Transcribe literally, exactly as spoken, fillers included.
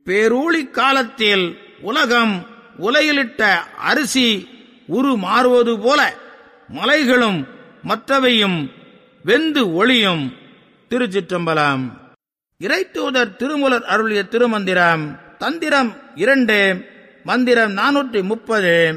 பேரூழி காலத்தில் உலகம் உலையிலிட்ட அரிசி உரு மாறுவது போல மலைகளும் மற்றவையும் வெந்து ஒளியும். திருச்சிற்றம்பலம். இறைத்தூதர் திருமூலர் அருளிய திருமந்திரம். தந்திரம் இரண்டு, மந்திரம் நானூற்றி முப்பது.